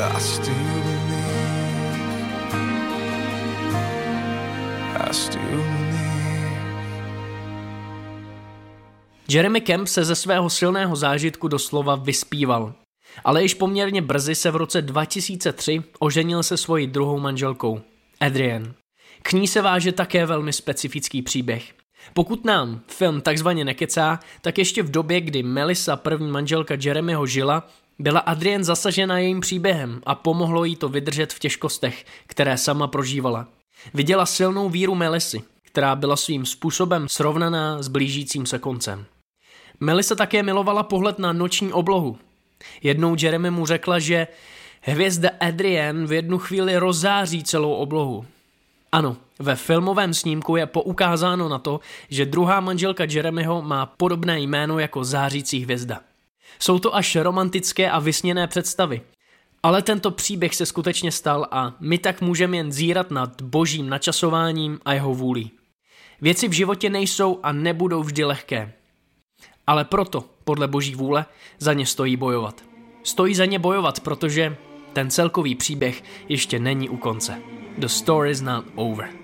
I still believe. Jeremy Camp se ze svého silného zážitku doslova vyspíval. Ale již poměrně brzy se v roce 2003 oženil se svojí druhou manželkou, Adrienne. K ní se váže také velmi specifický příběh. Pokud nám film takzvaně nekecá, tak ještě v době, kdy Melissa, první manželka Jeremyho, žila, byla Adrienne zasažena jejím příběhem a pomohlo jí to vydržet v těžkostech, které sama prožívala. Viděla silnou víru Melissy, která byla svým způsobem srovnaná s blížícím se koncem. Melissa také milovala pohled na noční oblohu. Jednou Jeremy mu řekla, že hvězda Adrienne v jednu chvíli rozzáří celou oblohu. Ano, ve filmovém snímku je poukázáno na to, že druhá manželka Jeremyho má podobné jméno jako zářící hvězda. Jsou to až romantické a vysněné představy. Ale tento příběh se skutečně stal a my tak můžeme jen zírat nad božím načasováním a jeho vůlí. Věci v životě nejsou a nebudou vždy lehké. Ale proto, podle boží vůle, za ně stojí bojovat. Stojí za ně bojovat, protože ten celkový příběh ještě není u konce. The story is not over.